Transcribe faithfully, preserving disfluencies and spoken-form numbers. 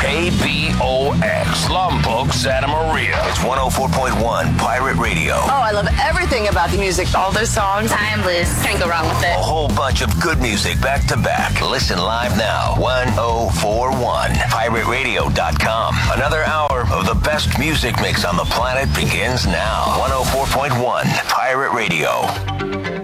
K B O X, Lombok, Santa Maria. It's one oh four point one Pirate Radio. Oh, I love everything about the music. All those songs. Timeless. Can't go wrong with it. A whole bunch of good music back to back. Listen live now. one oh four point one pirate radio dot com. Another hour of the best music mix on the planet begins now. one oh four point one Pirate Radio.